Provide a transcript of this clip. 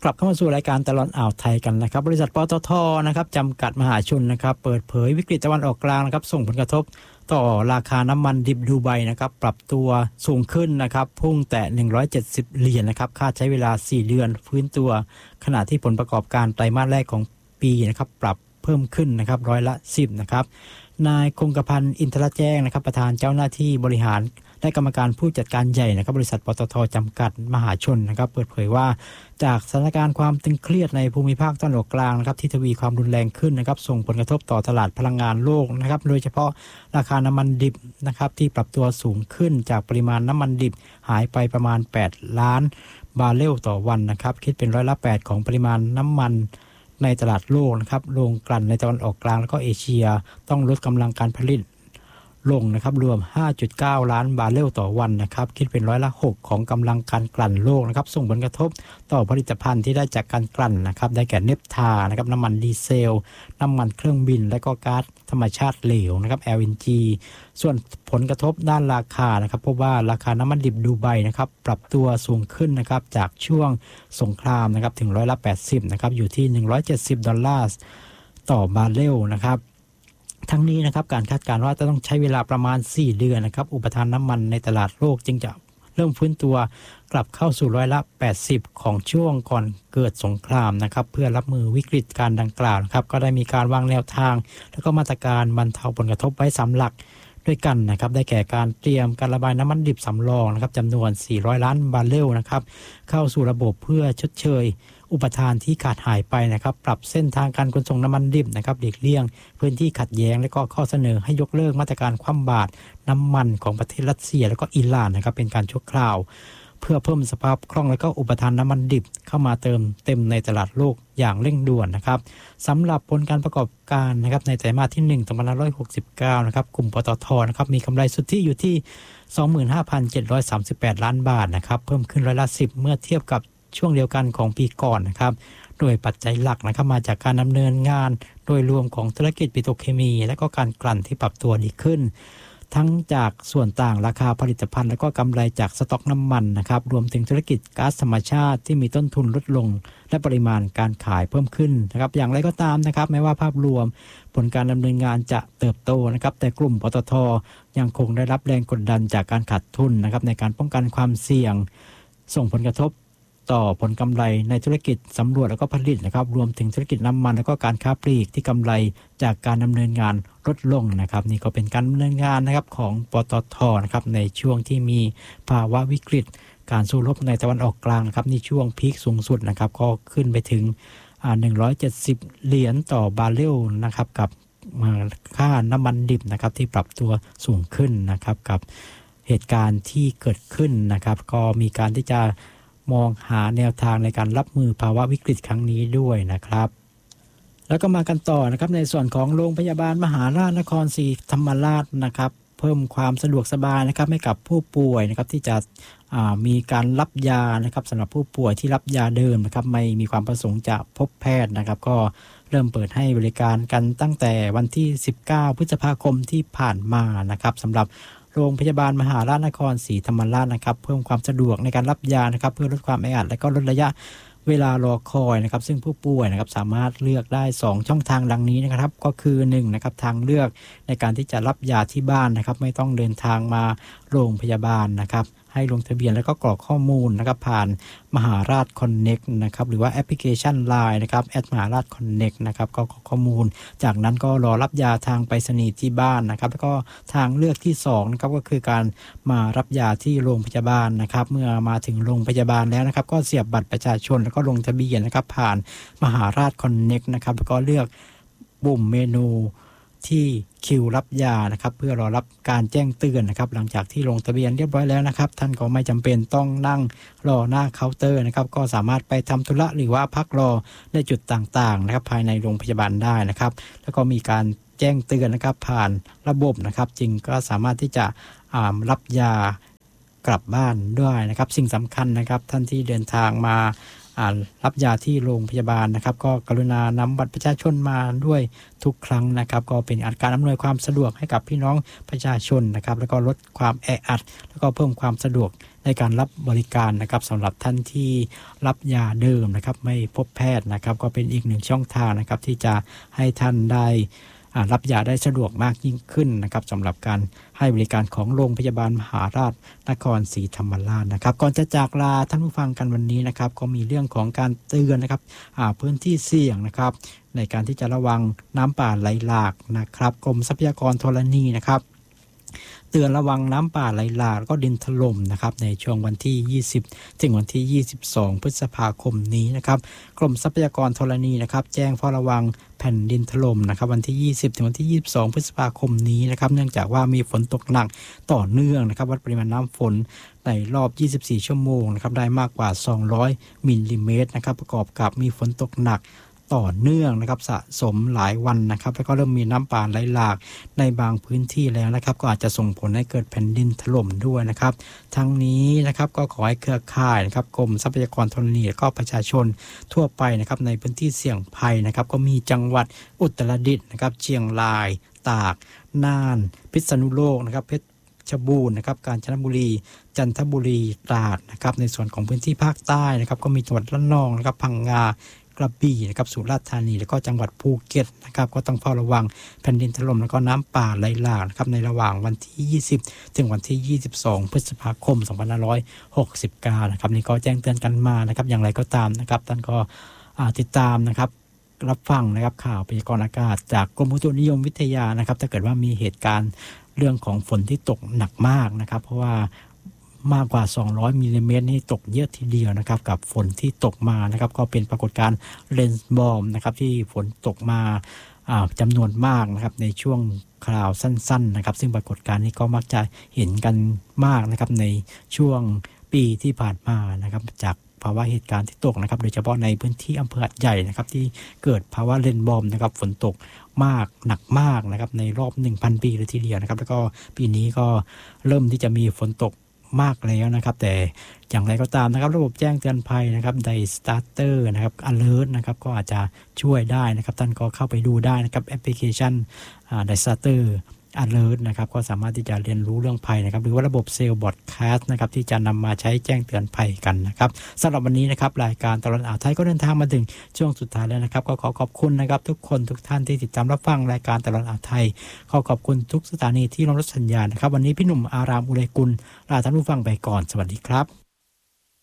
กลับเข้ามาสู่รายการตลอดอ่าวไทยกันนะครับบริษัทปตท.นะครับจำกัดมหาชนนะครับเปิดเผยวิกฤตตะวันออกกลางนะครับส่งผลกระทบต่อราคาน้ำมันดิบดูไบนะครับปรับตัวสูงขึ้นนะครับพุ่งแต่$170นะครับคาดใช้เวลา4เดือนฟื้นตัวขณะที่ผลประกอบการไตรมาสแรกของปีนะครับปรับเพิ่มขึ้นนะครับ10%นะครับนายคงกระพันธ์อินทรแจ้งนะครับประธานเจ้าหน้าที่บริหารและกรรมการผู้จัดการใหญ่นะครับบริษัทปตท.จำกัดมหาชนนะครับเปิดเผยว่าจากสถานการณ์ความตึงเครียดในภูมิภาคตะวันออกกลางนะครับที่ทวีความรุนแรงขึ้นนะครับส่งผลกระทบต่อตลาดพลังงานโลกนะครับโดยเฉพาะราคาน้ำมันดิบนะครับที่ปรับตัวสูงขึ้นจากปริมาณน้ำมันดิบหายไปประมาณ8ล้านบาร์เรลต่อวันนะครับคิดเป็น8%ของปริมาณน้ำมันในตลาดโลกนะครับโรงกลั่นในตะวันออกกลางและก็เอเชียต้องลดกำลังการผลิตลงนะครับรวม 5.9 ล้านบาร์เรลต่อวันนะครับคิดเป็น6%ของกำลังการกลั่นโลกนะครับส่งผลกระทบต่อผลิตภัณฑ์ที่ได้จากการกลั่นนะครับได้แก่เนปทานะครับน้ำมันดีเซลน้ำมันเครื่องบินและก็ก๊าซธรรมชาติเหลวนะครับ LNG ส่วนผลกระทบด้านราคานะครับพบว่าราคาน้ำมันดิบดูไบนะครับปรับตัวสูงขึ้นนะครับจากช่วงสงครามนะครับถึง80%นะครับอยู่ที่$170ต่อบาร์เรลนะครับทั้งนี้นะครับการคาดการณ์ว่าจะต้องใช้เวลาประมาณ4เดือนนะครับอุปทานน้ำมันในตลาดโลกจึงจะเริ่มฟื้นตัวกลับเข้าสู่80%ของช่วงก่อนเกิดสงครามนะครับเพื่อรับมือวิกฤตการดังกล่าวนะครับก็ได้มีการวางแนวทางและก็มาตรการบรรเทาผลกระทบไว้3หลักด้วยกันนะครับได้แก่การเตรียมการระบายน้ำมันดิบสำรองนะครับจำนวน400ล้านบาร์เรลนะครับเข้าสู่ระบบเพื่อชดเชยอุปทานที่ขาดหายไปนะครับปรับเส้นทางการขนส่งน้ำมันดิบนะครับหลีกเลี่ยงพื้นที่ขัดแย้งและก็ข้อเสนอให้ยกเลิกมาตรการคว่ำบาตรน้ำมันของประเทศรัสเซียและก็อิหร่านนะครับเป็นการชั่วคราวเพื่อเพิ่มสภาพคล่องและก็อุปทานน้ำมันดิบเข้ามาเติมเต็มในตลาดโลกอย่างเร่งด่วนนะครับสำหรับผลการประกอบการนะครับในไตรมาสที่1 2569นะครับกลุ่มปตท.นะครับมีกำไรสุทธิอยู่ที่ 25,738 ล้านบาทนะครับเพิ่มขึ้น10%เมื่อเทียบกับช่วงเดียวกันของปีก่อนนะครับโดยปัจจัยหลักนะครับมาจากการดำเนินงานโดยรวมของธุรกิจปิโตรเคมีและก็การกลั่นที่ปรับตัวดีขึ้นทั้งจากส่วนต่างราคาผลิตภัณฑ์และก็กำไรจากสต็อกน้ำมันนะครับรวมถึงธุรกิจก๊าซธรรมชาติที่มีต้นทุนลดลงและปริมาณการขายเพิ่มขึ้นนะครับอย่างไรก็ตามนะครับแม้ว่าภาพรวมผลการดำเนินงานจะเติบโตนะครับแต่กลุ่มปตท.ยังคงได้รับแรงกดดันจากการขาดทุนนะครับในการป้องกันความเสี่ยงส่งผลกระทบต่อผลกำไรในธุรกิจสำรวจและก็ผลิตนะครับรวมถึงธุรกิจน้ำมันและก็การค้าปลีกที่กำไรจากการดำเนินงานลดลงนะครับนี่ก็เป็นการดำเนินงานนะครับของปตท.นะครับในช่วงที่มีภาวะวิกฤตการสู้รบในตะวันออกกลางนะครับในช่วงพีคสูงสุดนะครับก็ขึ้นไปถึง$170ต่อบาร์เรลนะครับกับค่าน้ำมันดิบนะครับที่ปรับตัวสูงขึ้นนะครับกับเหตุการณ์ที่เกิดขึ้นนะครับก็มีการที่จะมองหาแนวทางในการรับมือภาวะวิกฤตครั้งนี้ด้วยนะครับแล้วก็มากันต่อนะครับในส่วนของโรงพยาบาลมหาราชนครศรีธรรมราชนะครับเพิ่มความสะดวกสบายนะครับให้กับผู้ป่วยนะครับที่จะมีการรับยานะครับสำหรับผู้ป่วยที่รับยาเดิมนะครับไม่มีความประสงค์จะพบแพทย์นะครับก็เริ่มเปิดให้บริการกันตั้งแต่วันที่19พฤษภาคมที่ผ่านมานะครับสำหรับโรงพยาบาลมหาราชนครศรีธรรมราชนะครับเพิ่มความสะดวกในการรับยานะครับเพื่อลดความแออัดและก็ลดระยะเวลารอคอยนะครับซึ่งผู้ป่วยนะครับสามารถเลือกได้2ช่องทางดังนี้นะครับก็คือ1นะครับทางเลือกในการที่จะรับยาที่บ้านนะครับไม่ต้องเดินทางมาโรงพยาบาลนะครับให้ลงทะเบียนแล้วก็กรอกข้อมูลนะครับผ่านมหาราชคอนเน็กต์นะครับหรือว่าแอปพลิเคชัน LINE นะครับมหาราชคอนเน็กต์นะครับก็กรอกข้อมูลจากนั้นก็รอรับยาทางไปรษณีย์ที่บ้านนะครับแล้วก็ทางเลือกที่2นะครับก็คือการมารับยาที่โรงพยาบาลนะครับเมื่อมาถึงโรงพยาบาลแล้วนะครับก็เสียบบัตรประชาชนแล้วก็ลงทะเบียนนะครับผ่านมหาราชคอนเน็กต์นะครับแล้วก็เลือกปุ่มเมนูที่คิวรับยานะครับเพื่อรอรับการแจ้งเตือนนะครับหลังจากที่ลงทะเบียนเรียบร้อยแล้วนะครับท่านก็ไม่จำเป็นต้องนั่งรอหน้าเคาน์เตอร์นะครับก็สามารถไปทำธุระหรือว่าพักรอในจุดต่างๆนะครับภายในโรงพยาบาลได้นะครับแล้วก็มีการแจ้งเตือนนะครับผ่านระบบนะครับจึงก็สามารถที่จะรับยากลับบ้านด้วยนะครับสิ่งสำคัญนะครับท่านที่เดินทางมารับยาที่โรงพยาบาลนะครับก็กรุณานำบัตรประชาชนมาด้วยทุกครั้งนะครับก็เป็นการอำนวยความสะดวกให้กับพี่น้องประชาชนนะครับแล้วก็ลดความแออัดแล้วก็เพิ่มความสะดวกในการรับบริการนะครับสำหรับท่านที่รับยาเดิมนะครับไม่พบแพทย์นะครับก็เป็นอีกหนึ่งช่องทางนะครับที่จะให้ท่านได้รับยาได้สะดวกมากยิ่งขึ้นนะครับสำหรับการให้บริการของโรงพยาบาลมหาราชนครศรีธรรมราชนะครับก่อนจะจากลาท่านผู้ฟังกันวันนี้นะครับก็มีเรื่องของการเตือนนะครับพื้นที่เสี่ยงนะครับในการที่จะระวังน้ำป่าไหลหลากนะครับกรมทรัพยากรธรณีนะครับเตือนระวังน้ำป่าไหลหลากแล้วก็ดินถล่มนะครับในช่วงวันที่20ถึงวันที่22พฤษภาคมนี้นะครับกรมทรัพยากรธรณีนะครับแจ้งเฝ้าระวังแผ่นดินถล่มนะครับวันที่20ถึงวันที่22พฤษภาคมนี้นะครับเนื่องจากว่ามีฝนตกหนักต่อเนื่องนะครับวัดปริมาณน้ำฝนในรอบ24ชั่วโมงนะครับได้มากกว่า200มิลลิเมตรนะครับประกอบกับมีฝนตกหนักต่อเนื่องนะครับสะสมหลายวันนะครับแล้วก็เริ่มมีน้ำป่าไหลหลากในบางพื้นที่แล้วนะครับก็อาจจะส่งผลให้เกิดแผ่นดินถล่มด้วยนะครับทั้งนี้นะครับก็ขอให้เครือข่ายนะครับกรมทรัพยากรธรณีและก็ประชาชนทั่วไปนะครับในพื้นที่เสี่ยงภัยนะครับก็มีจังหวัดอุตรดิตถ์นะครับเชียงรายตากน่านพิษณุโลกนะครับเพชรบูรณ์นะครับกาญจนบุรีจันทบุรีตราดนะครับในส่วนของพื้นที่ภาคใต้นะครับก็มีจังหวัดระนองนะครับพังงากระบี่นะครับสุราษฎร์ธานีแล้วก็จังหวัดภูเก็ตนะครับก็ต้องเฝ้าระวังแผ่นดินถล่มแล้วก็น้ำป่าไหลหลากนะครับในระหว่างวันที่20ถึงวันที่22พฤษภาคม2569นะครับนี่ก็แจ้งเตือนกันมานะครับอย่างไรก็ตามนะครับท่านก็ติดตามนะครับรับฟังนะครับข่าวพยากรณ์อากาศจากกรมอุตุนิยมวิทยานะครับถ้าเกิดว่ามีเหตุการณ์เรื่องของฝนที่ตกหนักมากนะครับเพราะว่ามากกว่า200มิลลิเมตรนี่ตกเยอะทีเดียวนะครับกับฝนที่ตกมานะครับก็เป็นปรากฏการณ์เรนบอมนะครับที่ฝนตกมาจำนวนมากนะครับในช่วงคราวสั้นๆนะครับซึ่งปรากฏการณ์นี้ก็มักจะเห็นกันมากนะครับในช่วงปีที่ผ่านมานะครับจากภาวะเหตุการณ์ที่ตกนะครับโดยเฉพาะในพื้นที่อำเภอหัดใหญ่นะครับที่เกิดภาวะเรนบอมนะครับฝนตกมากหนักมากนะครับในรอบ 1,000 ปีเลยทีเดียวนะครับแล้วก็ปีนี้ก็เริ่มที่จะมีฝนตกมากแล้วนะครับแต่อย่างไรก็ตามนะครับระบบแจ้งเตือนภัยนะครับไดสตาร์เตอร์นะครับ alert นะครับก็อาจจะช่วยได้นะครับท่านก็เข้าไปดูได้นะครับแอปพลิเคชันไดสตาร์เตอร์alert นะครับก็สามารถที่จะเรียนรู้เรื่องภัยนะครับหรือว่าระบบเซลล์บอดแคสต์นะครับที่จะนำมาใช้แจ้งเตือนภัยกันนะครับสำหรับวันนี้นะครับรายการตลอดอ่าวไทยก็เดินทางมาถึงช่วงสุดท้ายแล้วนะครับก็ขอขอบคุณนะครับทุกคนทุกท่านที่ติดตามรับฟังรายการตลอดอ่าวไทยขอขอบคุณทุกสถานีที่รับสัญญาณนะครับวันนี้พี่หนุ่มอารามอุไรกุลลาท่านผู้ฟังไปก่อนสวัสดีครับ